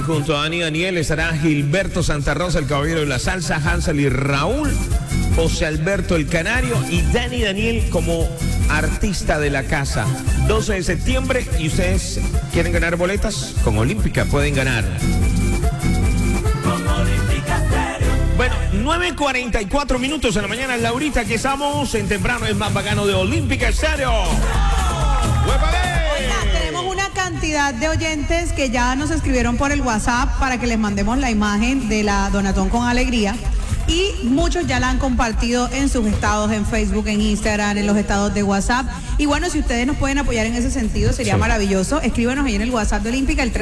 junto a Dani Daniel estará Gilberto Santa Rosa, el caballero de la salsa, Hansel y Raúl, José Alberto el Canario y Dani Daniel como artista de la casa. 12 de septiembre, y ustedes quieren ganar boletas con Olímpica, pueden ganar. Bueno, 9:44 minutos en la mañana, Laurita, que estamos en temprano, es más bacano de Olímpica Estéreo. Oiga, tenemos una cantidad de oyentes que ya nos escribieron por el WhatsApp para que les mandemos la imagen de la Donatón con Alegría. Y muchos ya la han compartido en sus estados, en Facebook, en Instagram, en los estados de WhatsApp. Y bueno, si ustedes nos pueden apoyar en ese sentido, sería maravilloso. Escríbanos ahí en el WhatsApp de Olímpica, el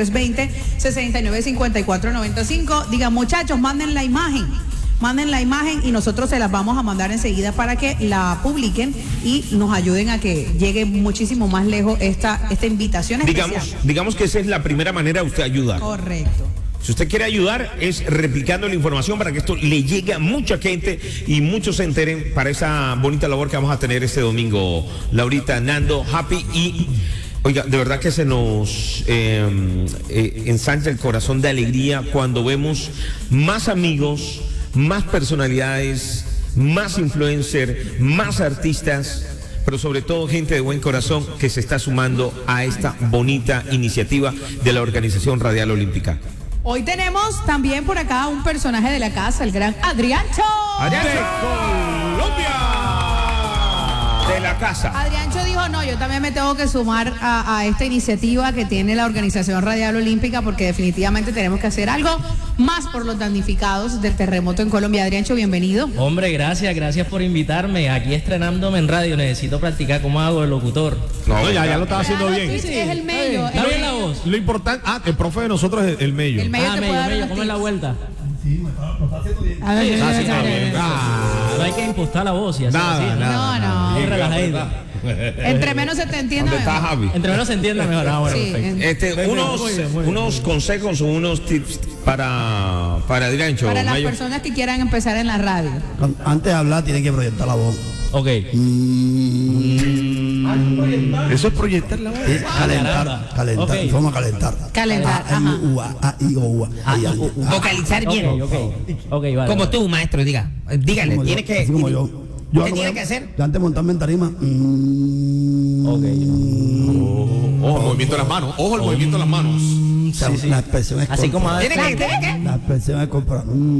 320-695495. Digan, muchachos, manden la imagen. Manden la imagen y nosotros se las vamos a mandar enseguida para que la publiquen y nos ayuden a que llegue muchísimo más lejos esta invitación especial. Digamos que esa es la primera manera de usted ayudar. Correcto. Si usted quiere ayudar, es replicando la información para que esto le llegue a mucha gente y muchos se enteren para esa bonita labor que vamos a tener este domingo. Laurita, Nando, Happy y... Oiga, de verdad que se nos ensancha el corazón de alegría cuando vemos más amigos, más personalidades, más influencers, más artistas, pero sobre todo gente de buen corazón que se está sumando a esta bonita iniciativa de la Organización Radial Olímpica. Hoy tenemos también por acá un personaje de la casa, el gran Adriancho. ¡De Colombia! De la casa. Adriancho dijo, no, yo también me tengo que sumar a esta iniciativa que tiene la Organización Radial Olímpica, porque definitivamente tenemos que hacer algo más por los damnificados del terremoto en Colombia. Adriancho, bienvenido. Hombre, gracias por invitarme. Aquí estrenándome en radio, necesito practicar cómo hago el locutor. No, ya lo estaba haciendo bien. Sí, es el mello. ¿Está bien la voz? Lo importante, el profe de nosotros es el mello. El mello te puede dar mello, unos ¿cómo es la tips. vuelta? Sí, me está haciendo bien. A ver, No hay que impostar la voz y así. No. Bien relajadito. Entre menos se te entienda ¿Dónde está mejor. Javi? Entre menos se entienda mejor. Ah, bueno, Sí, perfecto. Unos consejos o unos tips para Adriancho. para las Mayo. personas que quieran empezar en la radio. Antes de hablar tienen que proyectar la voz. Ok. Eso es proyectar la voz. Calentar, Ok. vamos a calentar. Calentar, A, I, U, A, I, O, U, A. Vocalizar bien. Ok, vale. Como tú, maestro, diga. Dígale, tiene que. Así como yo. ¿Qué tiene que hacer? Yo antes de montarme en tarima. Ojo, el movimiento de las manos. Ojo, el movimiento de las manos. La expresión es Así como ¿Tiene que? La expresión es comprar.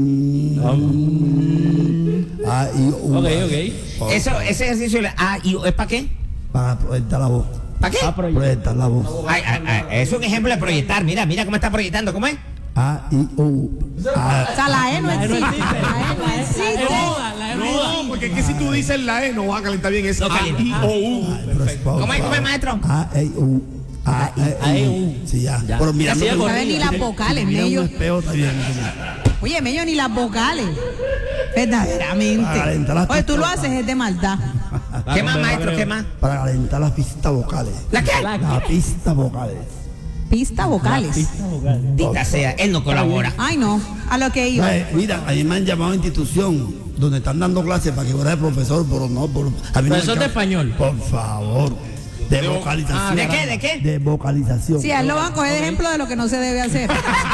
A, I, U, Ok. Eso, ese ejercicio ¿es para qué? Para proyectar la voz. ¿Para qué? Proyectar la voz. Es un ejemplo de proyectar. Mira cómo está proyectando. ¿Cómo es? A, I, U. O sea, la E no existe. La E no existe. No, porque es que si tú dices la E no va a calentar bien. Es A, I, O, U. ¿Cómo es, maestro? A, I, U. A, I, U. Sí, ya. Pero mirando. Ya, sí, No saben ni las vocales, Mira Mello. un espejo, está bien. Oye, Mello, ni las vocales. Verdaderamente. Oye, tú lo haces es de maldad. ¿Qué más, maestro? ¿Qué más? Para calentar las pistas vocales. ¿La qué? Las pistas vocales. Pista vocales. Dita sea, él no colabora. Ay, no. A lo que iba. Mira, a mí me han llamado a institución donde están dando clases para que fuera de profesor, pero no. A mí no Profesor me de encanta. español. Por favor. De vocalización. ¿De qué? ¿De qué? De vocalización. Sí, a él lo van a coger de ejemplo de lo que no se debe hacer.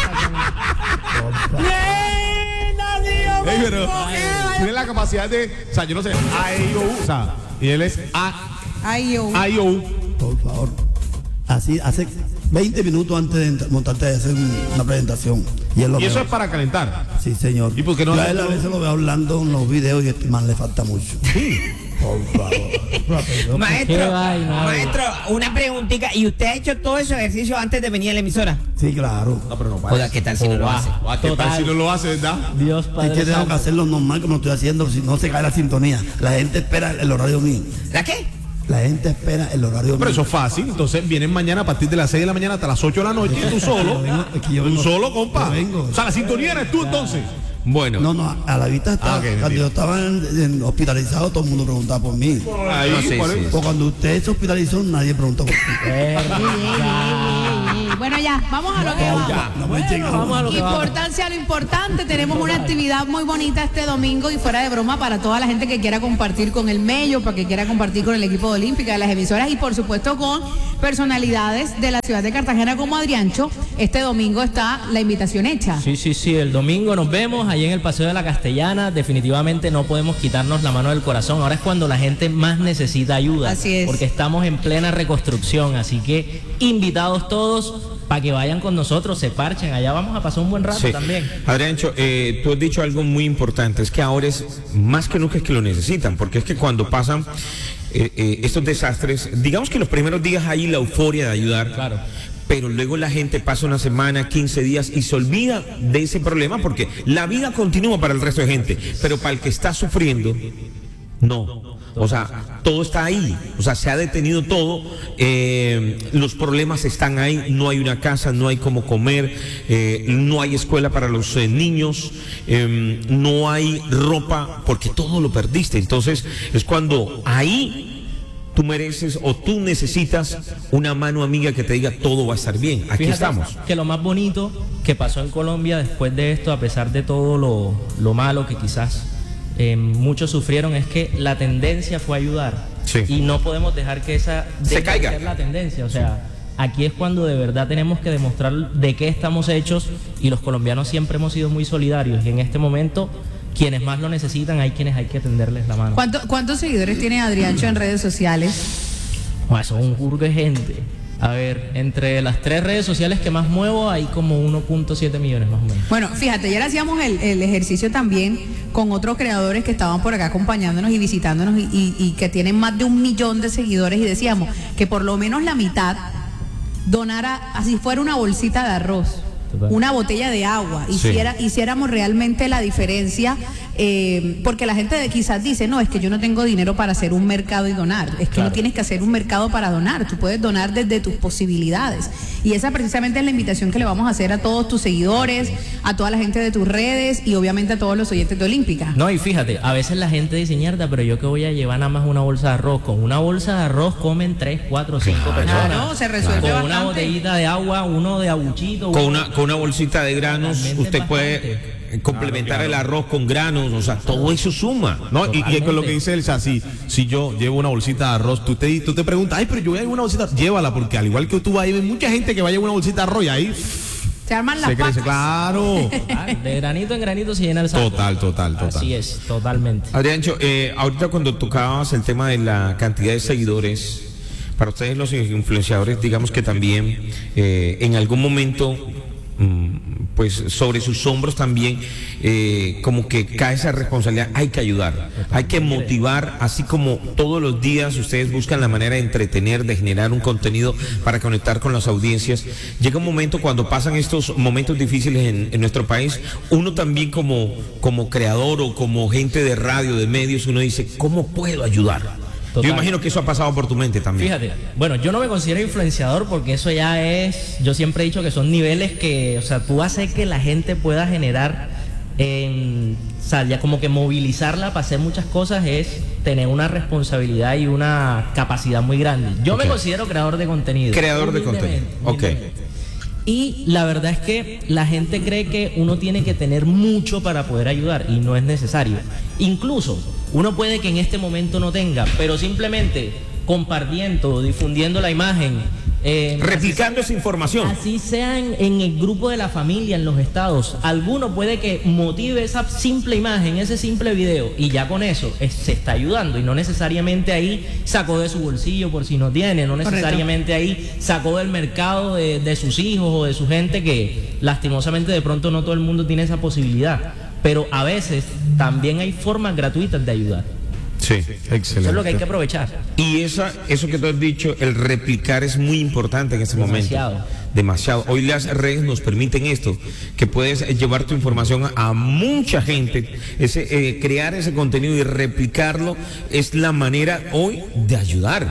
Pero tiene la capacidad de. O sea, yo no sé. A, I, O, U. O sea, y él es Ay, yo. A, I, O, U. Por favor. Así, hace 20 minutos antes de montarte a hacer una presentación. Y, él lo Y eso ve. es para calentar. Sí, señor. ¿Y por qué no Yo a hace él a todo? veces lo veo hablando en los videos y este man le falta mucho. Por favor. Maestro, Qué vaina, maestro, una preguntita. ¿Y usted ha hecho todo ese ejercicio antes de venir a la emisora? Sí, claro. No, pero no Joder, ¿qué tal si no lo hace? ¿Qué tal si no lo hace, verdad? Dios Es Padre que tengo que Santo. hacerlo normal como lo estoy haciendo, si no se cae la sintonía. La gente espera el horario mío. ¿La qué? La gente espera el horario Pero mío. eso es fácil. Entonces vienen mañana a partir de las 6 de la mañana hasta las 8 de la noche. Tú solo. Es que yo Tú vengo- solo, compa. yo vengo. O sea, la sintonía eres tú entonces. Bueno. No, a la vista está. Ok, cuando yo estaba hospitalizado, todo el mundo preguntaba por mí. Ahí, No, sí, ¿cuál sí. es? O cuando usted se hospitalizó, nadie preguntó por mí. Bueno, ya, vamos a lo que vamos. Vamos a lo que vamos. Importancia a lo importante, tenemos una actividad muy bonita este domingo y fuera de broma para toda la gente que quiera compartir con el Mello, para que quiera compartir con el equipo de Olímpica, de las emisoras y por supuesto con personalidades de la ciudad de Cartagena como Adriancho. Este domingo está la invitación hecha. Sí, el domingo nos vemos allí en el Paseo de la Castellana. Definitivamente no podemos quitarnos la mano del corazón. Ahora es cuando la gente más necesita ayuda. Así es. Porque estamos en plena reconstrucción, así que invitados todos para que vayan con nosotros, se parchen, allá vamos a pasar un buen rato Sí. también. Adriancho, tú has dicho algo muy importante, es que ahora es más que nunca es que lo necesitan, porque es que cuando pasan estos desastres, digamos que los primeros días hay la euforia de ayudar, Claro. pero luego la gente pasa una semana, 15 días y se olvida de ese problema, porque la vida continúa para el resto de gente, pero para el que está sufriendo, no. O sea, todo está ahí, o sea, se ha detenido todo, los problemas están ahí, no hay una casa, no hay cómo comer, no hay escuela para los niños, no hay ropa, porque todo lo perdiste. Entonces, es cuando ahí tú mereces o tú necesitas una mano amiga que te diga todo va a estar bien, aquí Fíjate estamos. que lo más bonito que pasó en Colombia después de esto, a pesar de todo lo malo que quizás muchos sufrieron, es que la tendencia fue ayudar. Sí. Y no podemos dejar que esa Se caiga. ser la tendencia. O sea, aquí es cuando de verdad tenemos que demostrar de qué estamos hechos, y los colombianos siempre hemos sido muy solidarios, y en este momento quienes más lo necesitan hay quienes hay que tenderles la mano. ¿Cuántos seguidores tiene Adriancho en redes sociales? Eso es un jurgo de gente. A ver, entre las 3 redes sociales que más muevo hay como 1.7 millones más o menos. Bueno, fíjate, ayer hacíamos el ejercicio también con otros creadores que estaban por acá acompañándonos y visitándonos y que tienen más de 1 millón de seguidores, y decíamos que por lo menos la mitad donara, así fuera una bolsita de arroz, Total. una botella de agua, hiciéramos realmente la diferencia, porque la gente quizás dice, no, es que yo no tengo dinero para hacer un mercado y donar. Es que Claro. no tienes que hacer un mercado para donar, tú puedes donar desde tus posibilidades. Y esa precisamente es la invitación que le vamos a hacer a todos tus seguidores, a toda la gente de tus redes y obviamente a todos los oyentes de Olímpica. No, y fíjate, a veces la gente dice, mierda, pero yo que voy a llevar nada más una bolsa de arroz. Con una bolsa de arroz comen 3, 4, 5 personas. Claro, se resuelve Con una bastante. botellita de agua, uno de abuchito. Con una bolsita de granos, Realmente usted es puede bastante. complementar el arroz con granos, o sea, todo eso suma. No, y Totalmente. con lo que dice Elsa, si yo llevo una bolsita de arroz, tú te preguntas, ay, pero yo voy a llevar una bolsita, llévala, porque al igual que tú hay mucha gente que va a llevar una bolsita de arroz y ahí Se arman las se crece, pacas. claro. De granito en granito se llena el saco. Total. Así es, totalmente. Adriancho, ahorita cuando tocabas el tema de la cantidad de seguidores, para ustedes los influenciadores, digamos que también en algún momento, pues sobre sus hombros también, como que cae esa responsabilidad, hay que ayudar, hay que motivar, así como todos los días ustedes buscan la manera de entretener, de generar un contenido para conectar con las audiencias. Llega un momento cuando pasan estos momentos difíciles en nuestro país, uno también como creador o como gente de radio, de medios, uno dice, ¿cómo puedo ayudar? Total. Yo imagino que eso ha pasado por tu mente también. Fíjate, bueno, yo no me considero influenciador porque eso ya es, yo siempre he dicho que son niveles que, o sea, tú haces que la gente pueda generar, o sea, ya como que movilizarla para hacer muchas cosas es tener una responsabilidad y una capacidad muy grande. Yo me considero creador de contenido. Creador de contenido, ok. humildemente. Y la verdad es que la gente cree que uno tiene que tener mucho para poder ayudar y no es necesario. Incluso uno puede que en este momento no tenga, pero simplemente compartiendo, difundiendo la imagen, Replicando esa información. así sea en el grupo de la familia, en los estados, alguno puede que motive esa simple imagen, ese simple video, y ya con eso se está ayudando, y no necesariamente ahí sacó de su bolsillo por si no tiene, no necesariamente ahí sacó del mercado de sus hijos o de su gente, que lastimosamente de pronto no todo el mundo tiene esa posibilidad, pero a veces también hay formas gratuitas de ayudar. Sí, Eso es lo que hay que aprovechar. Y eso que tú has dicho, el replicar es muy importante en este Demasiado. momento. Demasiado. Hoy las redes nos permiten esto, que puedes llevar tu información a mucha gente. Crear ese contenido y replicarlo es la manera hoy de ayudar.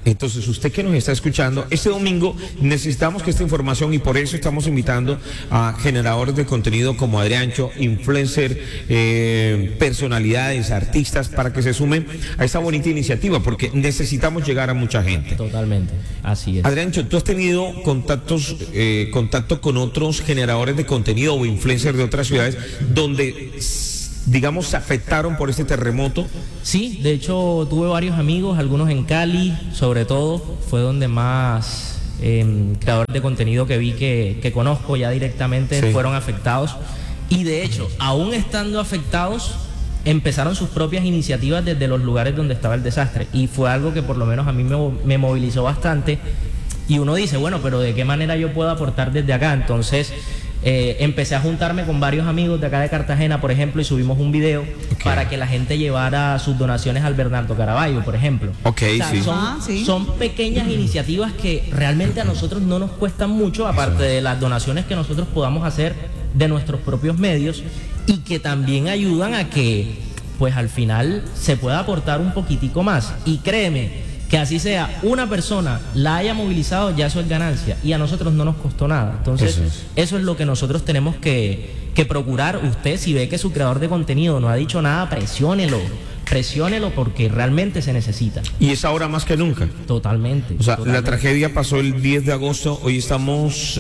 Entonces, usted que nos está escuchando, este domingo necesitamos que esta información, y por eso estamos invitando a generadores de contenido como Adriancho, influencer, personalidades, artistas, para que se sumen a esta bonita iniciativa, porque necesitamos llegar a mucha gente. Totalmente, así es. Adriancho, ¿tú has tenido contacto con otros generadores de contenido o influencers de otras ciudades donde, digamos, se afectaron por este terremoto? Sí, de hecho tuve varios amigos, algunos en Cali, sobre todo, fue donde más creadores de contenido que vi que conozco ya directamente Sí. fueron afectados. Y de hecho, aún estando afectados, empezaron sus propias iniciativas desde los lugares donde estaba el desastre. Y fue algo que por lo menos a mí me movilizó bastante. Y uno dice, bueno, pero ¿de qué manera yo puedo aportar desde acá? Entonces empecé a juntarme con varios amigos de acá de Cartagena, por ejemplo, y subimos un video para que la gente llevara sus donaciones al Bernardo Caraballo, por ejemplo. Ok, O sea, sí. Sí. son pequeñas iniciativas que realmente a nosotros no nos cuestan mucho, aparte de las donaciones que nosotros podamos hacer de nuestros propios medios, y que también ayudan a que, pues al final, se pueda aportar un poquitico más. Y créeme, que así sea una persona la haya movilizado, ya eso es ganancia, y a nosotros no nos costó nada. Entonces eso es lo que nosotros tenemos que procurar. Usted, si ve que su creador de contenido no ha dicho nada, presiónelo porque realmente se necesita. Y es ahora más que nunca. Totalmente. O sea, totalmente. la tragedia pasó el 10 de agosto, hoy estamos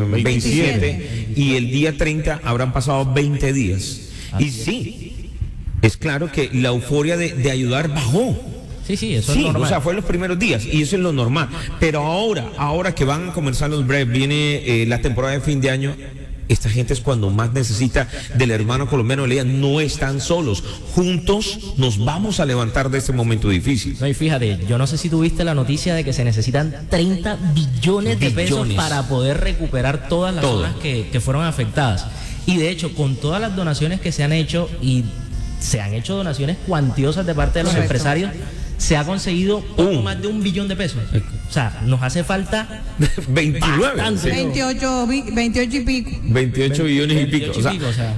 27, y el día 30 habrán pasado 20 días. Y sí, es claro que la euforia de ayudar bajó. Sí, eso es Sí, normal. o sea, fue los primeros días y eso es lo normal. Pero ahora que van a comenzar los breves, viene la temporada de fin de año. Esta gente es cuando más necesita del hermano colombiano. Le digan, no están solos, juntos nos vamos a levantar de este momento difícil. No, y fíjate, yo no sé si tuviste la noticia de que se necesitan 30 billones de pesos Billones. para poder recuperar todas las Todo. zonas que fueron afectadas. Y de hecho, con todas las donaciones que se han hecho, y se han hecho donaciones cuantiosas de parte de los Correcto. empresarios, se ha conseguido poco más de 1 billón de pesos. O sea, nos hace falta 29. bastante. sí. 28 y pico. 28 billones y 28 pico. y pico, o sea.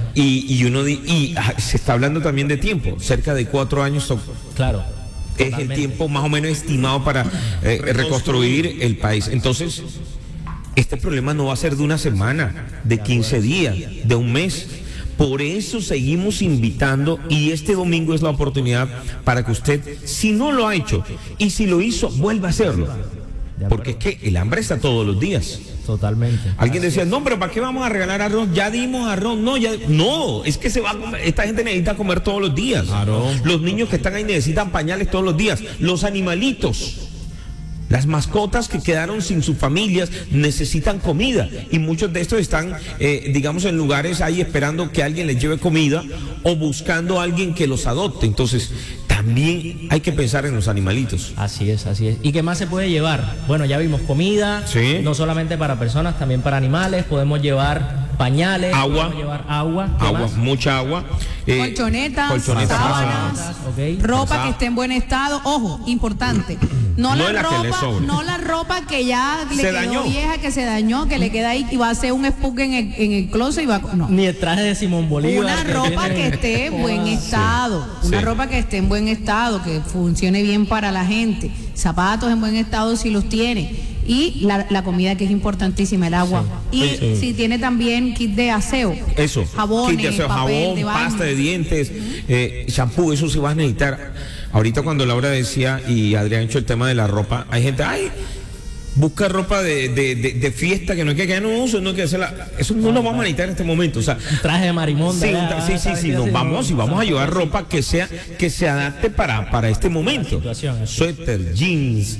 Se está hablando también de tiempo, cerca de 4 años Claro. es el totalmente. tiempo más o menos estimado para reconstruir el país. Entonces, este problema no va a ser de una semana, de 15 días, de un mes. Por eso seguimos invitando, y este domingo es la oportunidad para que usted, si no lo ha hecho, y si lo hizo, vuelva a hacerlo. Porque es que el hambre está todos los días. Totalmente. Alguien decía, no, pero ¿para qué vamos a regalar arroz? Ya dimos arroz. No, es que se va a comer. Esta gente necesita comer todos los días. Claro. Los niños que están ahí necesitan pañales todos los días. Los animalitos, las mascotas que quedaron sin sus familias necesitan comida, y muchos de estos están, digamos, en lugares ahí esperando que alguien les lleve comida o buscando a alguien que los adopte. Entonces, también hay que pensar en los animalitos. Así es. ¿Y qué más se puede llevar? Bueno, ya vimos comida, Sí. no solamente para personas, también para animales. Podemos llevar pañales, Agua. podemos llevar agua, ¿qué Agua, más? mucha agua. Colchonetas, sábanas, Ok. ropa que esté en buen estado. Ojo, importante. No, No la la que le ropa, sobre. no la ropa que ya le Se quedó dañó. vieja, que se dañó, que le queda ahí y va a ser un spook en el closet y va a... No. Ni el traje de Simón Bolívar. Una ropa tiene- que esté en buen estado, una sí. ropa que esté en buen estado, que funcione bien para la gente, zapatos en buen estado si los tiene, y la comida, que es importantísima, el agua. Y si tiene también kit de aseo, Eso, jabones, kit de aseo, papel jabón, de baño. pasta de dientes, shampoo, eso se va a necesitar. Ahorita cuando Laura decía, y Adrián hecho el tema de la ropa, hay gente, busca ropa de fiesta que no hay que no uso, no hay que hacerla. Eso no lo vamos a necesitar en este momento. O sea, Un traje de marimonda. sí, ya, sí, nos vamos y vamos a llevar ropa que se adapte para este momento. situación, así. Suéter, jeans,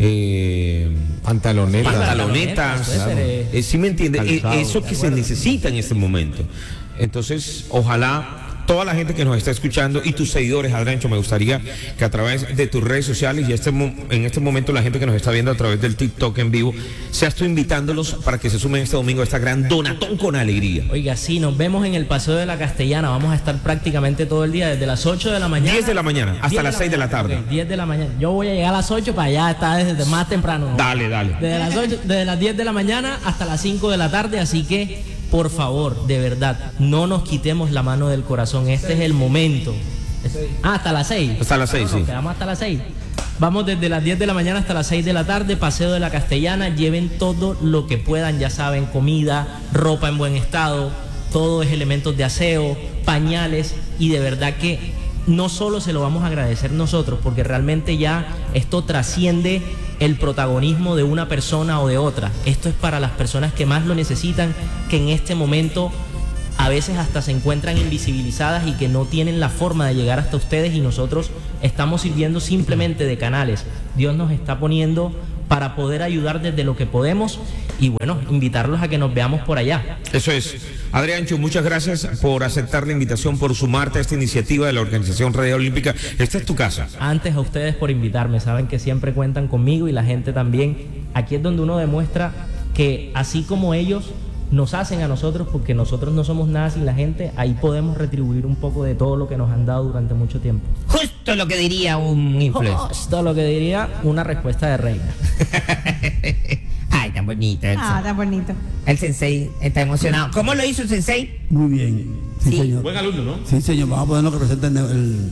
Pantalonetas. pantalonetas, suéteres, ¿sí me entiende? calzado. Eso que se necesita en este momento. Entonces, ojalá toda la gente que nos está escuchando y tus seguidores, Adriancho, me gustaría que a través de tus redes sociales y en este momento la gente que nos está viendo a través del TikTok en vivo, seas tú invitándolos para que se sumen este domingo a esta gran Donatón con Alegría. Oiga, sí, nos vemos en el Paseo de la Castellana. Vamos a estar prácticamente todo el día, desde las 8 de la mañana. 10 de la mañana, hasta 10 las 6 de la tarde. Ok, 10 de la mañana. Yo voy a llegar a las 8 para allá estar desde más temprano, ¿no? Dale. Desde las 10 de la mañana hasta las 5 de la tarde, así que, por favor, de verdad, no nos quitemos la mano del corazón. Este es el momento. Hasta las 6. Hasta las 6, sí. Nos quedamos hasta las 6. Vamos desde las 10 de la mañana hasta las 6 de la tarde, Paseo de la Castellana. Lleven todo lo que puedan, ya saben, comida, ropa en buen estado, todo es elementos de aseo, pañales, y de verdad que no solo se lo vamos a agradecer nosotros, porque realmente ya esto trasciende el protagonismo de una persona o de otra. Esto es para las personas que más lo necesitan, que en este momento a veces hasta se encuentran invisibilizadas y que no tienen la forma de llegar hasta ustedes, y nosotros estamos sirviendo simplemente de canales. Dios nos está poniendo para poder ayudar desde lo que podemos, y bueno, invitarlos a que nos veamos por allá. Eso es. Adriancho, muchas gracias por aceptar la invitación, por sumarte a esta iniciativa de la Organización Radial Olímpica. Esta es tu casa. Antes a ustedes por invitarme, saben que siempre cuentan conmigo y la gente también. Aquí es donde uno demuestra que así como ellos nos hacen a nosotros, porque nosotros no somos nada sin la gente, ahí podemos retribuir un poco de todo lo que nos han dado durante mucho tiempo. Justo lo que diría un influencer. Justo lo que diría una respuesta de reina. Ay, tan bonito. Tan bonito. El sensei está emocionado. ¿Cómo lo hizo el sensei? Muy bien. Sí, Sí. señor. Buen alumno, ¿no? Sí, señor. Vamos a ponerlo que presenten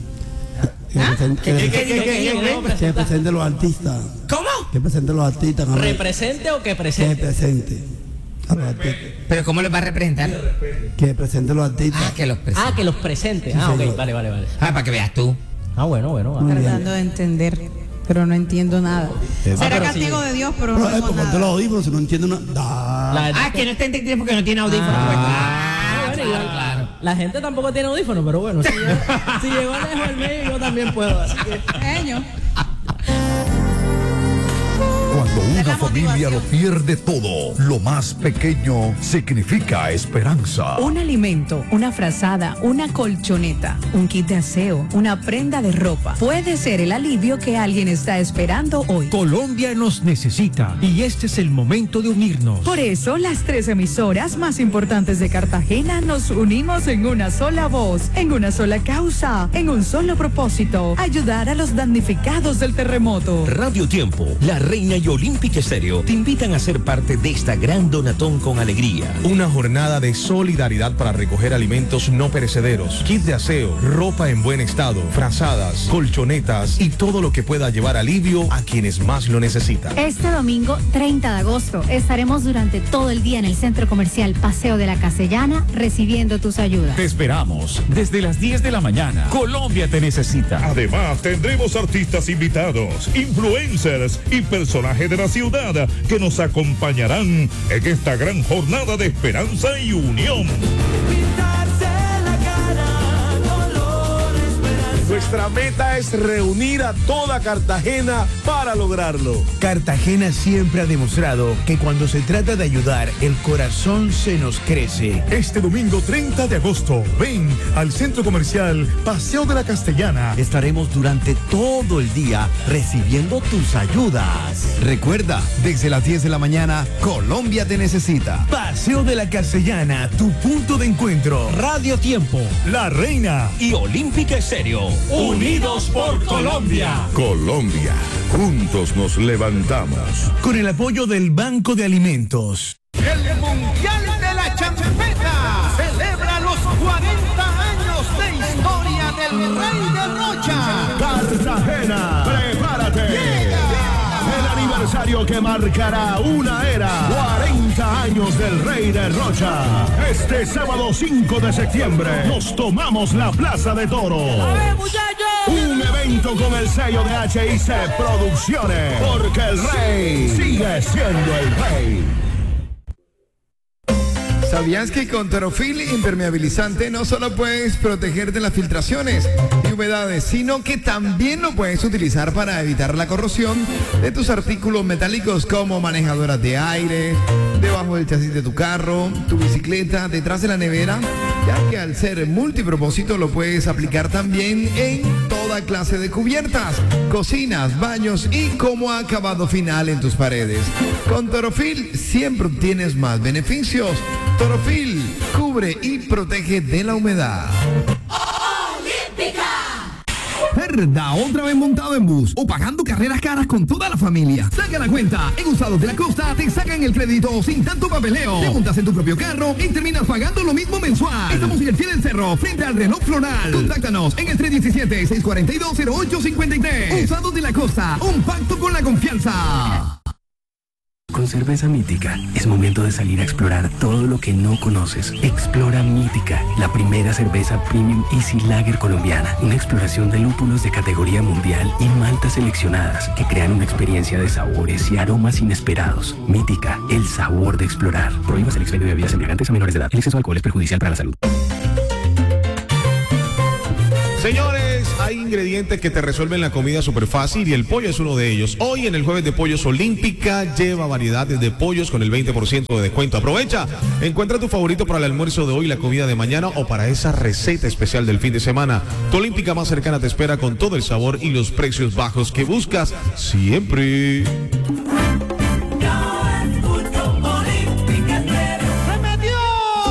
que presenten los artistas. ¿Cómo? Que presenten los artistas. ¿Represente o que Que presente? presente a los artistas. ¿Pero cómo los va a representar? Que presenten los artistas. Ah, que los presente. Ah, que los presente. Sí, Ah, ok, señor. vale. Ah, para que veas tú. Ah, bueno. Muy va. bien. Tratando de entender, pero no entiendo nada. Será pero castigo sí. de Dios, pero no Pero entiendo ponte los nada. audífonos si no entiendo nada. Ah, que no está entendiendo porque no tiene audífonos. Bueno, Claro, igual, claro. La gente tampoco tiene audífonos, pero bueno, si llegó lejos el medio, yo también puedo. Así que Genio. Cuando Es una la familia motivación. lo pierde todo, lo más pequeño significa esperanza. Un alimento, una frazada, una colchoneta, un kit de aseo, una prenda de ropa. Puede ser el alivio que alguien está esperando hoy. Colombia nos necesita y este es el momento de unirnos. Por eso, las 3 emisoras más importantes de Cartagena nos unimos en una sola voz, en una sola causa, en un solo propósito: ayudar a los damnificados del terremoto. Radio Tiempo, La Reina y Olímpica Estéreo te invitan a ser parte de esta gran donatón con alegría. Una jornada de solidaridad para recoger alimentos no perecederos, kit de aseo, ropa en buen estado, frazadas, colchonetas y todo lo que pueda llevar alivio a quienes más lo necesitan. Este domingo 30 de agosto estaremos durante todo el día en el Centro Comercial Paseo de la Castellana recibiendo tus ayudas. Te esperamos desde las 10 de la mañana. Colombia te necesita. Además, tendremos artistas invitados, influencers y personajes de la ciudad que nos acompañarán en esta gran jornada de esperanza y unión. Nuestra meta es reunir a toda Cartagena para lograrlo. Cartagena siempre ha demostrado que cuando se trata de ayudar, el corazón se nos crece. Este domingo 30 de agosto, ven al Centro Comercial Paseo de la Castellana. Estaremos durante todo el día recibiendo tus ayudas. Recuerda, desde las 10 de la mañana, Colombia te necesita. Paseo de la Castellana, tu punto de encuentro. Radio Tiempo La Reina y Olímpica Estéreo. Unidos por Colombia. Colombia, juntos nos levantamos. Con el apoyo del Banco de Alimentos. El Mundial de la Champeta celebra los 40 años de historia del Rey de Rocha. Cartagena, prepárate. El aniversario que marcará una era. 40 años del Rey de Rocha. Este sábado 5 de septiembre nos tomamos la Plaza de Toros. Un evento con el sello de HIC Producciones. Porque el Rey sigue siendo el Rey. ¿Sabías que con Torofil impermeabilizante no solo puedes proteger de las filtraciones y humedades, sino que también lo puedes utilizar para evitar la corrosión de tus artículos metálicos como manejadoras de aire, debajo del chasis de tu carro, tu bicicleta, detrás de la nevera, ya que al ser multipropósito lo puedes aplicar también en toda clase de cubiertas, cocinas, baños y como acabado final en tus paredes. Con Torofil siempre obtienes más beneficios. Torofil cubre y protege de la humedad. mierda, otra vez montado en bus o pagando carreras caras con toda la familia. Saca la cuenta. En Usados de la Costa te sacan el crédito sin tanto papeleo. Te montas en tu propio carro y terminas pagando lo mismo mensual. Estamos en el pie del cerro, frente al reloj floral. Contáctanos en el 317-642-0853. Usados de la Costa, un pacto con la confianza. Con cerveza Mítica es momento de salir a explorar todo lo que no conoces. Explora Mítica, la primera cerveza premium Easy Lager colombiana. Una exploración de lúpulos de categoría mundial y maltas seleccionadas que crean una experiencia de sabores y aromas inesperados. Mítica, el sabor de explorar. Prohíbas el expendio de bebidas embriagantes a menores de edad. El exceso de alcohol es perjudicial para la salud. Señores, hay ingredientes que te resuelven la comida súper fácil y el pollo es uno de ellos. Hoy en el Jueves de Pollos Olímpica lleva variedades de pollos con el 20% de descuento. Aprovecha, encuentra tu favorito para el almuerzo de hoy, la comida de mañana o para esa receta especial del fin de semana. Tu Olímpica más cercana te espera con todo el sabor y los precios bajos que buscas siempre.